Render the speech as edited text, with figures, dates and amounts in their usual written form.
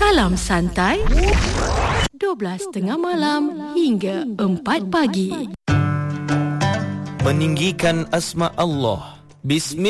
Salam santai 12.30 malam hingga 4 pagi. Meninggikan asma Allah. Bismillah.